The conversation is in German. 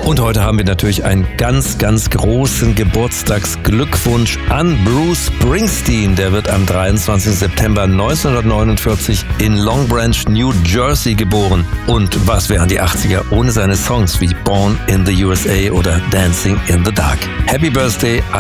Und heute haben wir natürlich einen ganz, ganz großen Geburtstagsglückwunsch an Bruce Springsteen. Der wird am 23. September 1949 in Long Branch, New Jersey geboren. Und was wären die 80er ohne seine Songs wie Born in the USA oder Dancing in the Dark? Happy Birthday